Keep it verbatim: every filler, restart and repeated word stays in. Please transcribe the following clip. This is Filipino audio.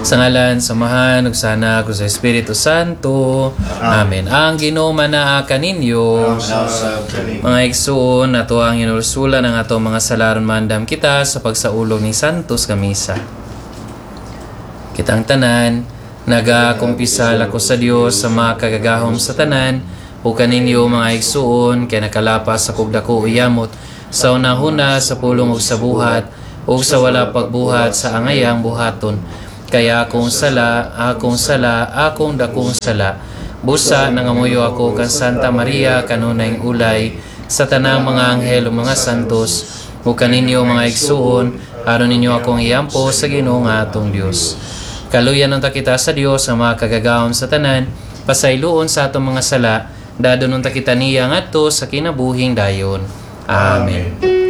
Sa ngalan, samahan, ug sana ug sa Espiritu Santo. Amen. Ang Ginoo manaa kaninyo. Mga igsoon, ato ang inulsula ng ato mga salaron mandam kita sa pagsaulog ni Santos Kamisa. Kitang tanan, nagakumpisal ako sa Dios sa mga kagagahom sa tanan, o kaninyo mga igsoon, kay nakalapas sa kugdako uyamot, sa unahuna sa pulong ug sa buhat, ug sa wala pagbuhat sa angayang buhaton. Kaya akong sala, akong sala, akong dakong sala. Busa nangamuyo ako kan Santa Maria kanunay ulay sa tanang mga anghel o mga santos o kaninyo mga igsuon aron ninyo akong iyampo sa Ginoo nga atong Dios. Kaluyan ng takita sa Dios ang mga kagagahom sa tanan, pasayloon sa atong mga sala, dadon ng takita niya ngadto sa kinabuhing dayon. Amen.